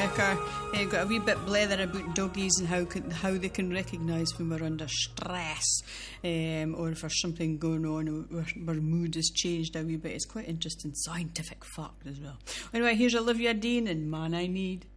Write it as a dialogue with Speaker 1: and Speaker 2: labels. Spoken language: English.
Speaker 1: Wrecker. Got a wee bit blether about doggies and how they can recognise when we're under stress, or if there's something going on, or our mood has changed a wee bit. It's quite interesting, scientific fact as well. Anyway, here's Olivia Dean and Man I Need.